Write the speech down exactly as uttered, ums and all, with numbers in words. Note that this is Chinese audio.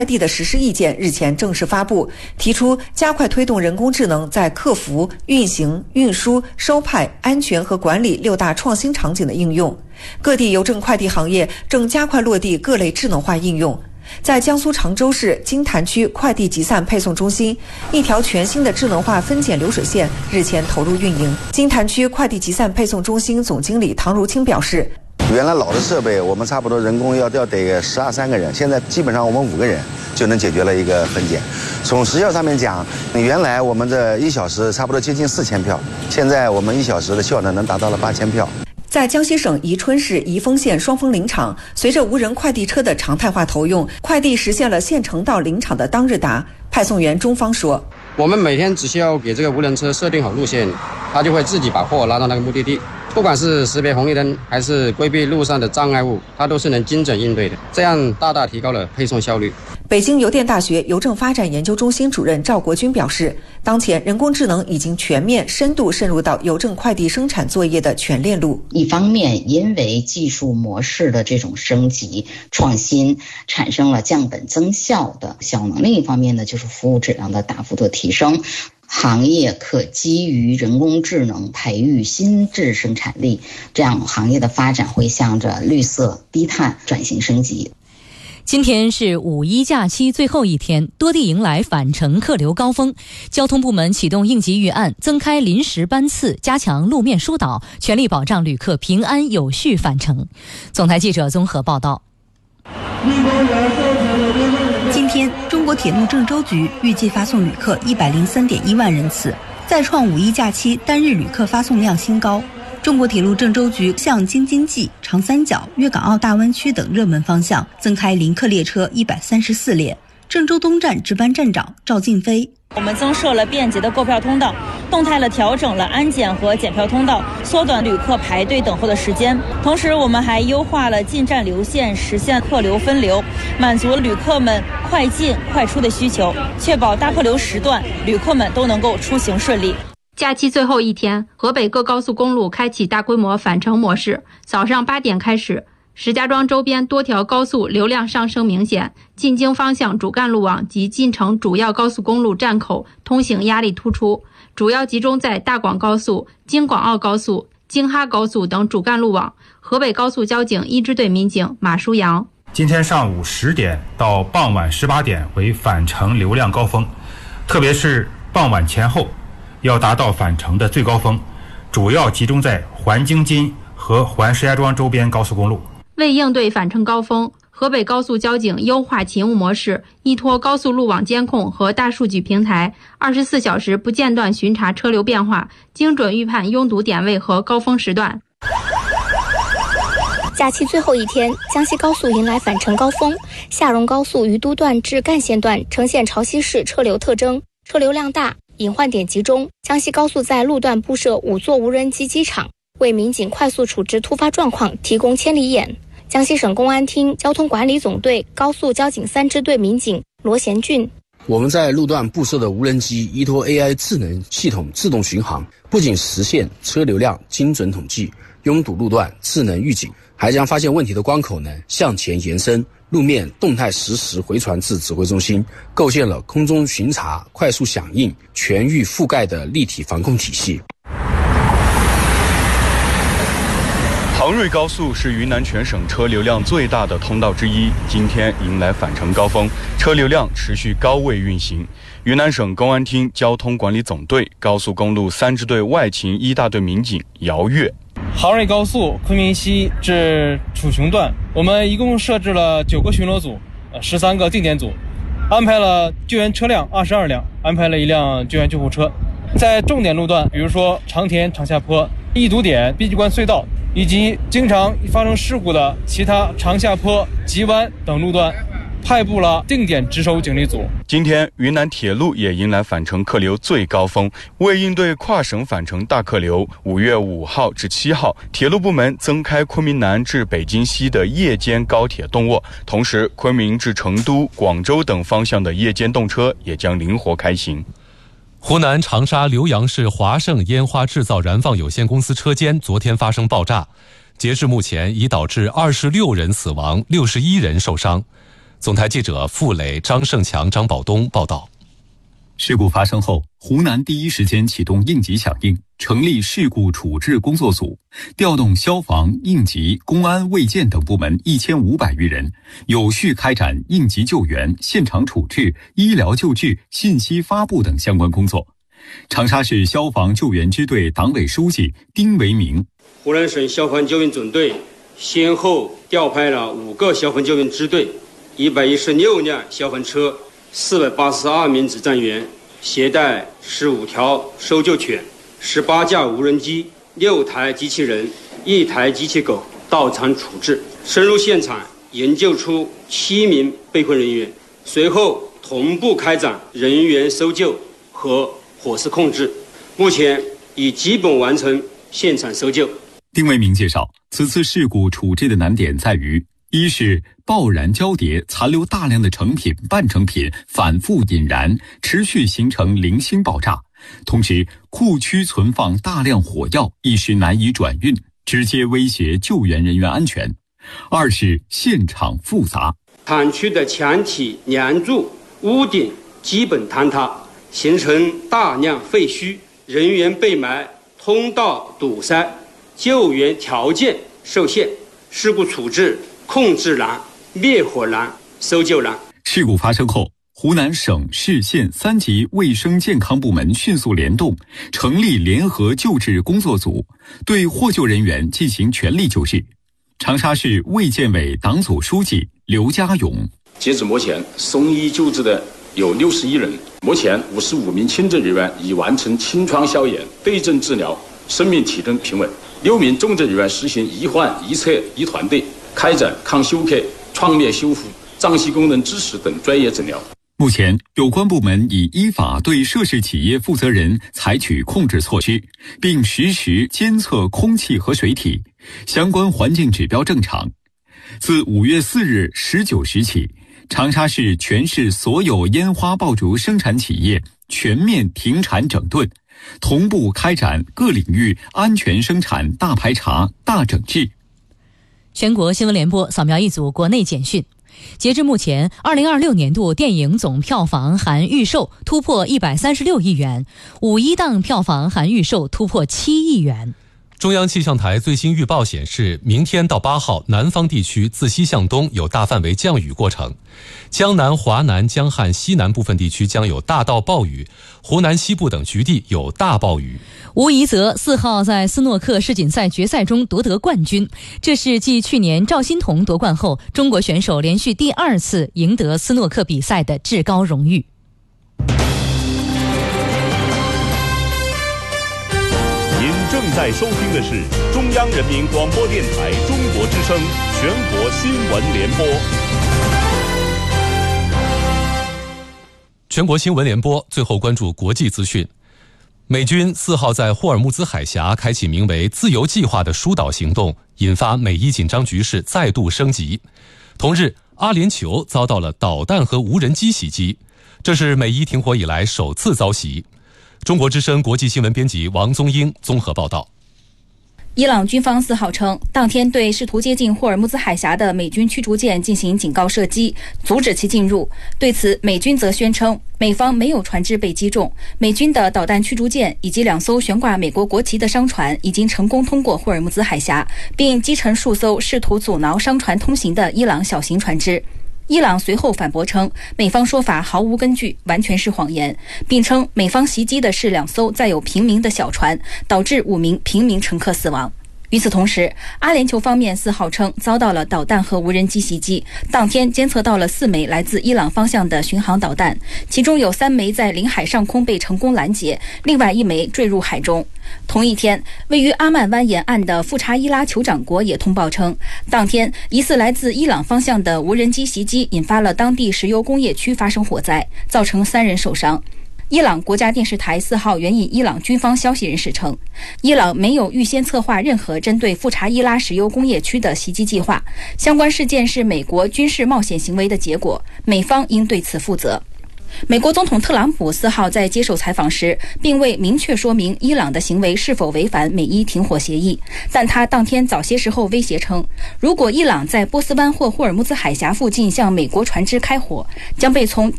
地的实施意见日前正式发布，提出加快推动人工智能在客服、运行、运输、收派、安全和管理六大创新场景的应用。各地邮政快递行业正加快落地各类智能化应用。在江苏常州市金坛区快递集散配送中心，一条全新的智能化分拣流水线日前投入运营。金坛区快递集散配送中心总经理唐如清表示， 原来老的设备我们差不多人工要要得个十二三个人，现在基本上我们五个人就能解决了一个分拣。从时效上面讲，原来我们这一小时差不多接近四千票，现在我们一小时的效能能达到了八千票。 在江西省宜春市宜丰县双峰林场，随着无人快递车的常态化投用，快递实现了县城到林场的当日达。派送员钟芳说， 我们每天只需要给这个无人车设定好路线，它就会自己把货拉到那个目的地，不管是识别红绿灯还是规避路上的障碍物，它都是能精准应对的，这样大大提高了配送效率。 北京邮电大学邮政发展研究中心主任赵国军表示，当前人工智能已经全面深度渗入到邮政快递生产作业的全链路。 一方面因为技术模式的这种升级创新产生了降本增效的效能，另一方面呢，就是服务质量的大幅度提升。行业可基于人工智能培育新质生产力，这样行业的发展会向着绿色低碳转型升级。 今天是五一假期最后一天，多地迎来返程客流高峰。交通部门启动应急预案，增开临时班次，加强路面疏导，全力保障旅客平安有序返程。总台记者综合报道。 今天，中国铁路郑州局预计发送旅客一百零三点一万人次，再创五一假期单日旅客发送量新高。中国铁路郑州局向京津冀、长三角、粤港澳大湾区等热门方向增开临客列车一百三十四列。郑州东站值班站长赵静飞， 我们增设了便捷的购票通道，动态地调整了安检和检票通道，缩短旅客排队等候的时间。同时，我们还优化了进站流线，实现客流分流，满足旅客们快进快出的需求，确保大客流时段旅客们都能够出行顺利。 假期最后一天，河北各高速公路开启大规模返程模式。早上八点开始，石家庄周边多条高速流量上升明显，进京方向主干路网及进城主要高速公路站口通行压力突出，主要集中在大广高速、京广澳高速、京哈高速等主干路网。河北高速交警一支队民警马舒阳， 今天上午十点到傍晚十八点为返程流量高峰，特别是傍晚前后要达到返程的最高峰，主要集中在环京津和环石家庄周边高速公路。 为应对返程高峰，河北高速交警优化勤务模式，依托高速路网监控和大数据平台，二十四小时不间断巡查车流变化，精准预判拥堵点位和高峰时段。 假期最后一天，江西高速迎来返程高峰，下荣高速于都段至干线段呈现潮汐式车流特征，车流量大，隐患点集中。江西高速在路段布设五座无人机机场，为民警快速处置突发状况提供千里眼。江西省公安厅交通管理总队高速交警三支队民警罗贤俊， 我们在路段布设的无人机依托 A I 智能系统自动巡航，不仅实现车流量精准统计、拥堵路段智能预警，还将发现问题的关口呢向前延伸，路面动态实时回传至指挥中心，构建了空中巡查、快速响应、全域覆盖的立体防控体系。 杭瑞高速是云南全省车流量最大的通道之一，今天迎来返程高峰，车流量持续高位运行。云南省公安厅交通管理总队高速公路三支队外勤一大队民警姚月。 杭瑞高速昆明西至楚雄段，我们一共设置了九个巡逻组，呃，十三个定点组，安排了救援车辆二十二辆，安排了一辆救援救护车。在重点路段，比如说长田长下坡、易堵点、碧鸡关隧道，以及经常发生事故的其他长下坡、急弯等路段，派布了定点值守警力组。 今天云南铁路也迎来返程客流最高峰，为应对跨省返程大客流，五月五号至七号，铁路部门增开昆明南至北京西的夜间高铁动卧，同时昆明至成都、广州等方向的夜间动车也将灵活开行。 湖南长沙浏阳市华盛烟花制造燃放有限公司车间昨天发生爆炸，截至目前已导致二十六人死亡，六十一人受伤。 总台记者付磊、张胜强、张宝东报道。 事故发生后，湖南第一时间启动应急响应，成立事故处置工作组，调动消防、应急、公安、卫健等部门一千五百余人，有序开展应急救援、现场处置、医疗救治、信息发布等相关工作。长沙市消防救援支队党委书记丁维明： 湖南省消防救援总队先后调派了五个消防救援支队、一百一十六辆消防车、四百八十二名指战员，携带十五条搜救犬、十八架无人机、六台机器人、一台机器狗到场处置，深入现场营救出七名被困人员，随后同步开展人员搜救和火势控制，目前已基本完成现场搜救。 丁维明介绍，此次事故处置的难点在于：一是爆燃交叠，残留大量的成品、半成品反复引燃，持续形成零星爆炸；同时，库区存放大量火药，一时难以转运，直接威胁救援人员安全；二是现场复杂， 厂区的墙体、梁柱、屋顶基本坍塌，形成大量废墟，人员被埋，通道堵塞，救援条件受限，事故处置控制难、灭火难、搜救难。 事故发生后，湖南省市县三级卫生健康部门迅速联动，成立联合救治工作组，对获救人员进行全力救治。长沙市卫健委党组书记刘家勇： 截至目前，送医救治的有六十一人，目前五十五名轻症人员已完成清创消炎、对症治疗，生命体征平稳；六名重症人员实行一患一测一团队，开展抗休克、创面修复、脏器功能支持等专业诊疗。 目前，有关部门已依法对涉事企业负责人采取控制措施，并实时监测空气和水体，相关环境指标正常。自五月四日十九时起，长沙市全市所有烟花爆竹生产企业全面停产整顿，同步开展各领域安全生产大排查、大整治。 全国新闻联播扫描一组国内简讯。截至目前，二零二六年度电影总票房含预售突破一百三十六亿元，五一档票房含预售突破七亿元。 中央气象台最新预报显示，明天到八号，南方地区自西向东有大范围降雨过程，江南、华南、江汉西南部分地区将有大到暴雨，湖南西部等局地有大暴雨。 吴怡泽四号在斯诺克世锦赛决赛中夺得冠军，这是继去年赵欣彤夺冠后，中国选手连续第二次赢得斯诺克比赛的至高荣誉。 正在收听的是中央人民广播电台中国之声全国新闻联播。 全国新闻联播，最后关注国际资讯。美军四号在霍尔木兹海峡开启名为“自由计划”的疏导行动，引发美伊紧张局势再度升级。同日，阿联酋遭到了导弹和无人机袭击，这是美伊停火以来首次遭袭。中国之声国际新闻编辑王宗英综合报道。 伊朗军方四号称，当天对试图接近霍尔木兹海峡的美军驱逐舰进行警告射击，阻止其进入。对此，美军则宣称，美方没有船只被击中，美军的导弹驱逐舰以及两艘悬挂美国国旗的商船已经成功通过霍尔木兹海峡，并击沉数艘试图阻挠商船通行的伊朗小型船只。伊朗随后反驳称，美方说法毫无根据，完全是谎言，并称美方袭击的是两艘载有平民的小船，导致五名平民乘客死亡。与此同时，阿联酋方面四号称遭到了导弹和无人机袭击，当天监测到了四枚来自伊朗方向的巡航导弹，其中有三枚在领海上空被成功拦截，另外一枚坠入海中。同一天，位于阿曼湾沿岸的富查伊拉酋长国也通报称，当天疑似来自伊朗方向的无人机袭击引发了当地石油工业区发生火灾，造成三人受伤。伊朗国家电视台四号援引伊朗军方消息人士称，伊朗没有预先策划任何针对富查伊拉石油工业区的袭击计划，相关事件是美国军事冒险行为的结果，美方应对此负责。 美国总统特朗普四号在接受采访时，并未明确说明伊朗的行为是否违反美伊停火协议，但他当天早些时候威胁称，如果伊朗在波斯湾或霍尔木兹海峡附近向美国船只开火，将被从